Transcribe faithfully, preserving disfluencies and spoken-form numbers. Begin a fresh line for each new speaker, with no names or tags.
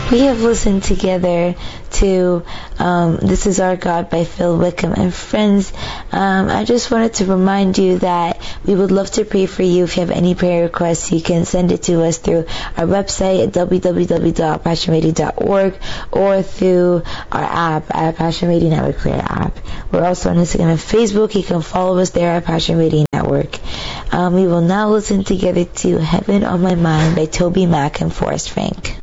We have listened together to um, This Is Our God by Phil Wickham. And friends, um, I just wanted to remind you that we would love to pray for you. If you have any prayer requests, you can send it to us through our website at w w w dot passion radio dot org or through our app at Passion Radio Network Prayer app. We're also on Instagram and Facebook. You can follow us there at Passion Radio Network. Um, we will now listen together to Heaven on My Mind by Toby Mac and Forrest Frank.